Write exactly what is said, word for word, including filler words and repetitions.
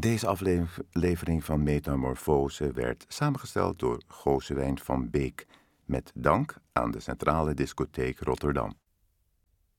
Deze aflevering van Metamorfose werd samengesteld door Gosewijn van Beek, met dank aan de Centrale Discotheek Rotterdam.